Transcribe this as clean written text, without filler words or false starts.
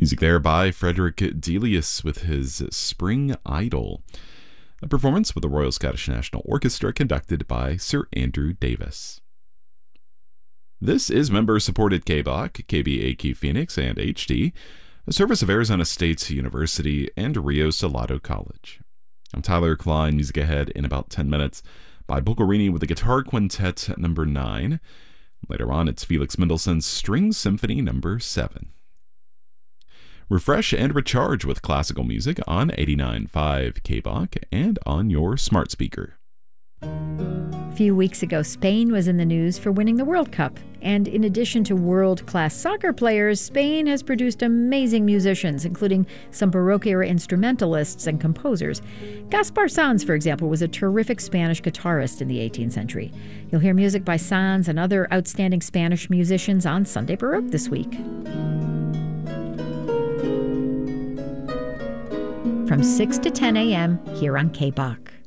Music there by Frederick Delius with his Spring Idol, a performance with the Royal Scottish National Orchestra conducted by Sir Andrew Davis. This is member-supported KBOC, KBAQ Phoenix, and HD, a service of Arizona State University and Rio Salado College. I'm Tyler Klein. Music ahead in about 10 minutes by Boccherini with the Guitar Quintet No. 9. Later on, it's Felix Mendelssohn's String Symphony No. 7. Refresh and recharge with classical music on 89.5 KBOC and on your smart speaker. A few weeks ago, Spain was in the news for winning the World Cup. And in addition to world-class soccer players, Spain has produced amazing musicians, including some Baroque-era instrumentalists and composers. Gaspar Sanz, for example, was a terrific Spanish guitarist in the 18th century. You'll hear music by Sanz and other outstanding Spanish musicians on Sunday Baroque this week. From 6 to 10 a.m. here on KBOC.